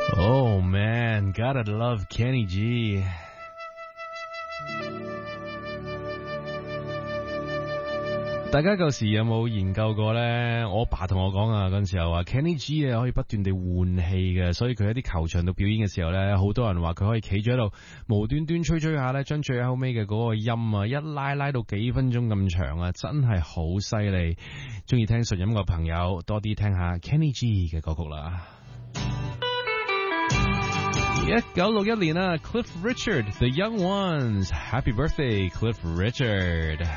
Oh man, gotta love Kenny G。大家舊時有冇研究過呢？我爸同我講啊，嗰陣時候話 Kenny G 可以不斷地換氣嘅，所以佢喺啲球場度表演嘅時候呢，好多人話佢可以企咗喺度無端端吹下呢，將最後尾嘅嗰個音啊一拉到幾分鐘咁長啊，真係好犀利！中意聽純音樂嘅朋友多啲聽下 Kenny G 嘅歌曲啦。1961年啊 ，Cliff Richard The Young Ones，Happy Birthday Cliff Richard。